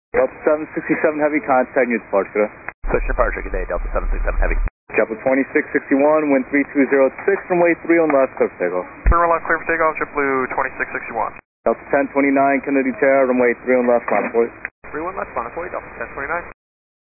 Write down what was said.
Delta 767 Heavy, contact new departure. Push departure, good day, Delta 767 Heavy. JetBlue 2661, wind 3206, runway 31 left, clear for takeoff. 31 left, clear for takeoff, JetBlue 2661. Delta 1029, Kennedy Tower, runway 31 left, final point. 31 left, final point, Delta 1029.